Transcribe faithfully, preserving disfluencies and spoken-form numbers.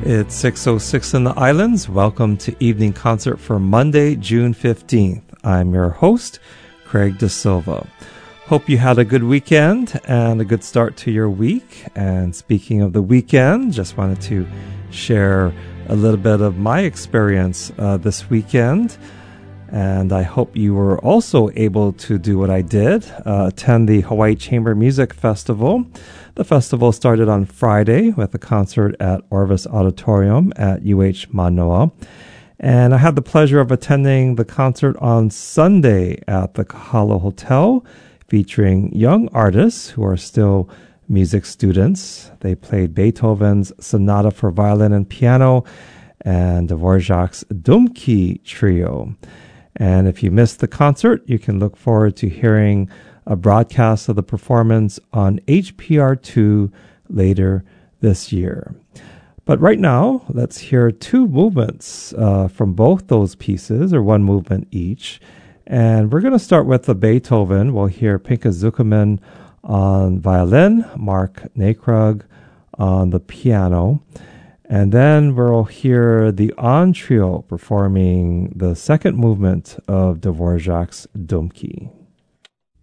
It's six oh six in the islands. Welcome to Evening Concert for Monday, June fifteenth. I'm your host, Craig De Silva. Hope you had a good weekend and a good start to your week. And speaking of the weekend, just wanted to share a little bit of my experience uh, this weekend. And I hope you were also able to do what I did, uh, attend the Hawaii Chamber Music Festival. The festival started on Friday with a concert at Orvis Auditorium at U H Manoa. And I had the pleasure of attending the concert on Sunday at the Kahala Hotel, featuring young artists who are still music students. They played Beethoven's Sonata for Violin and Piano and Dvorak's Dumki Trio. And if you missed the concert, you can look forward to hearing a broadcast of the performance on H P R two later this year. But right now, let's hear two movements uh, from both those pieces, or one movement each. And we're going to start with the Beethoven. We'll hear Pinka Zukerman on violin, Mark Nakrug on the piano. And then we'll hear the On Trio performing the second movement of Dvorak's Dumki.